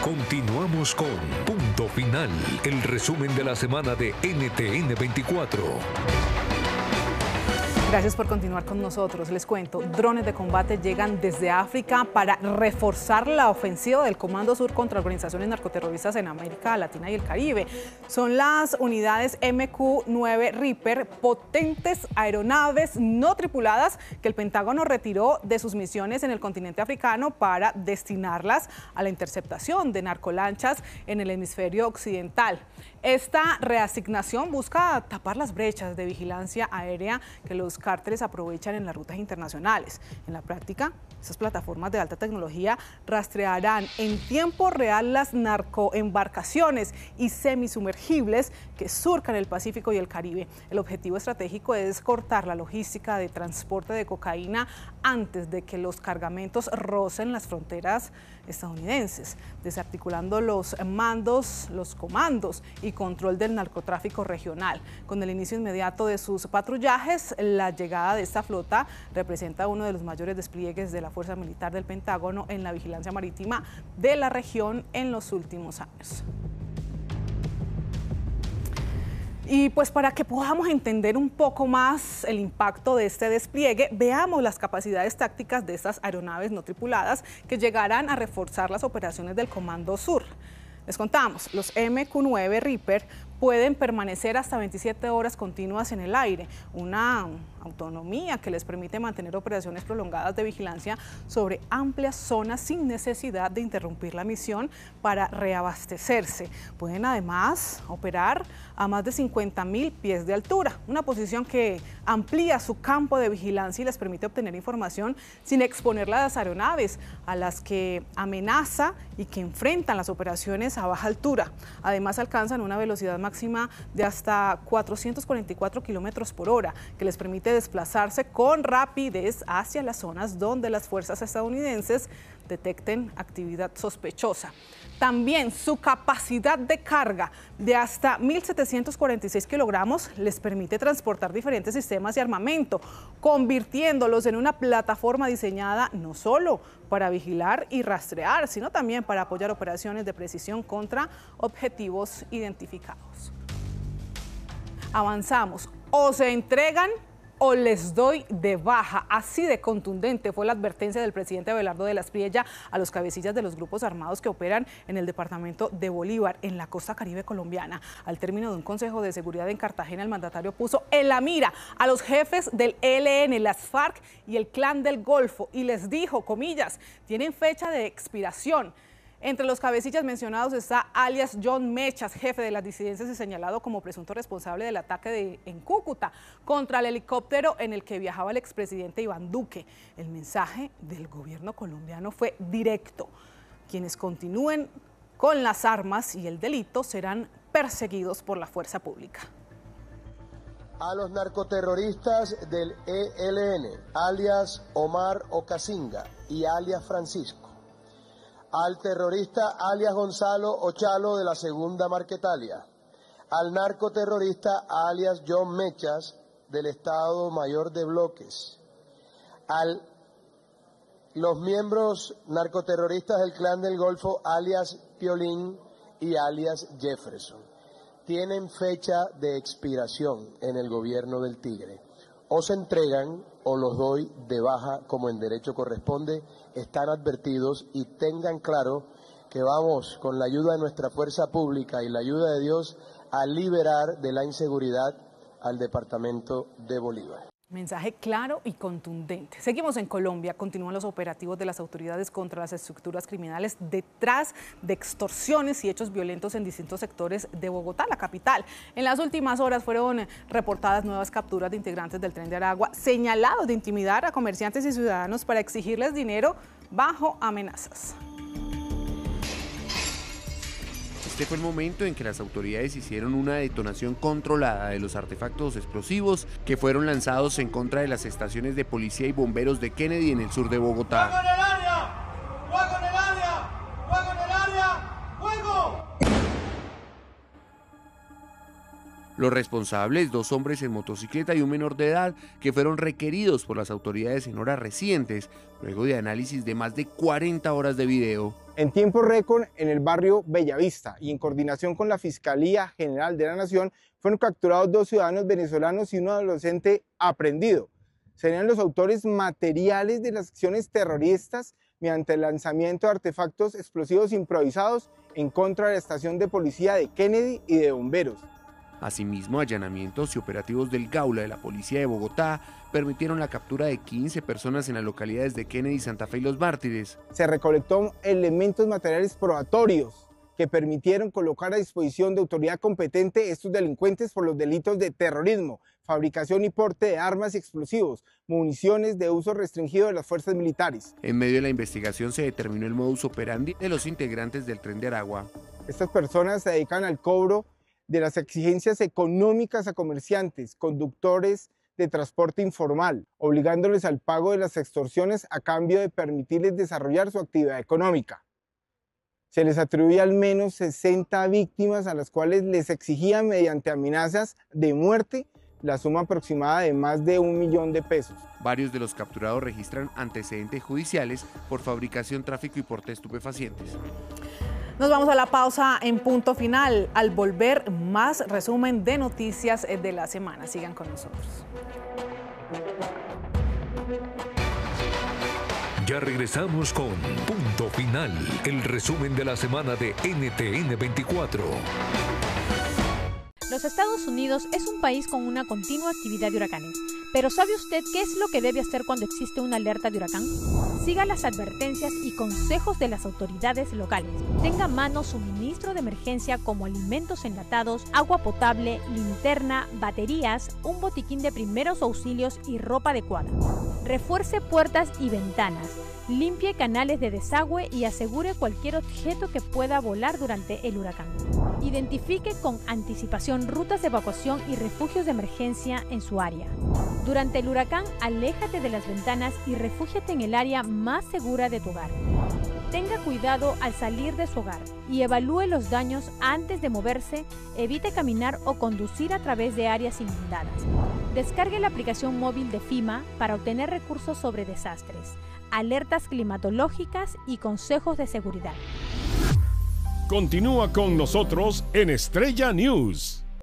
Continuamos con Punto Final, el resumen de la semana de NTN 24. Gracias por continuar con nosotros. Les cuento, drones de combate llegan desde África para reforzar la ofensiva del Comando Sur contra organizaciones narcoterroristas en América Latina y el Caribe. Son las unidades MQ-9 Reaper, potentes aeronaves no tripuladas que el Pentágono retiró de sus misiones en el continente africano para destinarlas a la interceptación de narcolanchas en el hemisferio occidental. Esta reasignación busca tapar las brechas de vigilancia aérea que los cárteles aprovechan en las rutas internacionales. En la práctica, esas plataformas de alta tecnología rastrearán en tiempo real las narcoembarcaciones y semisumergibles que surcan el Pacífico y el Caribe. El objetivo estratégico es cortar la logística de transporte de cocaína antes de que los cargamentos rocen las fronteras estadounidenses, desarticulando los mandos, los comandos y control del narcotráfico regional. Con el inicio inmediato de sus patrullajes, la llegada de esta flota representa uno de los mayores despliegues de la Fuerza Militar del Pentágono en la vigilancia marítima de la región en los últimos años. Y pues para que podamos entender un poco más el impacto de este despliegue, veamos las capacidades tácticas de estas aeronaves no tripuladas que llegarán a reforzar las operaciones del Comando Sur. Les contamos, los MQ-9 Reaper pueden permanecer hasta 27 horas continuas en el aire, una autonomía que les permite mantener operaciones prolongadas de vigilancia sobre amplias zonas sin necesidad de interrumpir la misión para reabastecerse. Pueden además operar a más de 50.000 pies de altura, una posición que amplía su campo de vigilancia y les permite obtener información sin exponer las aeronaves a las que amenaza y que enfrentan las operaciones a baja altura. Además alcanzan una velocidad máxima de hasta 444 kilómetros por hora, que les permite desplazarse con rapidez hacia las zonas donde las fuerzas estadounidenses detecten actividad sospechosa. También su capacidad de carga de hasta 1.746 kilogramos les permite transportar diferentes sistemas de armamento, convirtiéndolos en una plataforma diseñada no solo para vigilar y rastrear, sino también para apoyar operaciones de precisión contra objetivos identificados. Avanzamos. O se entregan o les doy de baja. Así de contundente fue la advertencia del presidente Abelardo de la Espriella a los cabecillas de los grupos armados que operan en el departamento de Bolívar, en la costa caribe colombiana. Al término de un consejo de seguridad en Cartagena, el mandatario puso en la mira a los jefes del ELN, las FARC y el Clan del Golfo y les dijo, comillas, tienen fecha de expiración. Entre los cabecillas mencionados está alias John Mechas, jefe de las disidencias y señalado como presunto responsable del ataque en Cúcuta contra el helicóptero en el que viajaba el expresidente Iván Duque. El mensaje del gobierno colombiano fue directo. Quienes continúen con las armas y el delito serán perseguidos por la fuerza pública. A los narcoterroristas del ELN, alias Omar Ocasinga y alias Francisco. Al terrorista alias Gonzalo Ochalo de la Segunda Marquetalia, al narcoterrorista alias John Mechas del Estado Mayor de Bloques, los miembros narcoterroristas del Clan del Golfo alias Piolín y alias Jefferson. Tienen fecha de expiración en el gobierno del Tigre. O se entregan o los doy de baja como en derecho corresponde. Están advertidos y tengan claro que vamos con la ayuda de nuestra fuerza pública y la ayuda de Dios a liberar de la inseguridad al departamento de Bolívar. Mensaje claro y contundente. Seguimos en Colombia. Continúan los operativos de las autoridades contra las estructuras criminales detrás de extorsiones y hechos violentos en distintos sectores de Bogotá, la capital. En las últimas horas fueron reportadas nuevas capturas de integrantes del Tren de Aragua señalados de intimidar a comerciantes y ciudadanos para exigirles dinero bajo amenazas. Este fue el momento en que las autoridades hicieron una detonación controlada de los artefactos explosivos que fueron lanzados en contra de las estaciones de policía y bomberos de Kennedy en el sur de Bogotá. ¡Fuego en el área! ¡Fuego en el área! ¡Fuego en el área! ¡Fuego! Los responsables, 2 hombres en motocicleta y un menor de edad, que fueron requeridos por las autoridades en horas recientes, luego de análisis de más de 40 horas de video. En tiempo récord, en el barrio Bellavista y en coordinación con la Fiscalía General de la Nación, fueron capturados 2 ciudadanos venezolanos y un adolescente aprehendido. Serían los autores materiales de las acciones terroristas mediante el lanzamiento de artefactos explosivos improvisados en contra de la estación de policía de Kennedy y de bomberos. Asimismo, allanamientos y operativos del Gaula de la Policía de Bogotá permitieron la captura de 15 personas en las localidades de Kennedy, Santa Fe y Los Mártires. Se recolectó elementos materiales probatorios que permitieron colocar a disposición de autoridad competente estos delincuentes por los delitos de terrorismo, fabricación y porte de armas y explosivos, municiones de uso restringido de las fuerzas militares. En medio de la investigación se determinó el modus operandi de los integrantes del Tren de Aragua. Estas personas se dedican al cobro de las exigencias económicas a comerciantes, conductores de transporte informal, obligándoles al pago de las extorsiones a cambio de permitirles desarrollar su actividad económica. Se les atribuye al menos 60 víctimas a las cuales les exigían mediante amenazas de muerte la suma aproximada de más de 1 millón de pesos. Varios de los capturados registran antecedentes judiciales por fabricación, tráfico y porte de estupefacientes. Nos vamos a la pausa en Punto Final. Al volver, más resumen de noticias de la semana. Sigan con nosotros. Ya regresamos con Punto Final, el resumen de la semana de NTN 24. Los Estados Unidos es un país con una continua actividad de huracanes. Pero ¿sabe usted qué es lo que debe hacer cuando existe una alerta de huracán? Siga las advertencias y consejos de las autoridades locales. Tenga a mano suministro de emergencia como alimentos enlatados, agua potable, linterna, baterías, un botiquín de primeros auxilios y ropa adecuada. Refuerce puertas y ventanas. Limpie canales de desagüe y asegure cualquier objeto que pueda volar durante el huracán. Identifique con anticipación rutas de evacuación y refugios de emergencia en su área. Durante el huracán, aléjate de las ventanas y refúgiate en el área más segura de tu hogar. Tenga cuidado al salir de su hogar y evalúe los daños antes de moverse. Evite caminar o conducir a través de áreas inundadas. Descargue la aplicación móvil de FEMA para obtener recursos sobre desastres, alertas climatológicas y consejos de seguridad. Continúa con nosotros en Estrella News.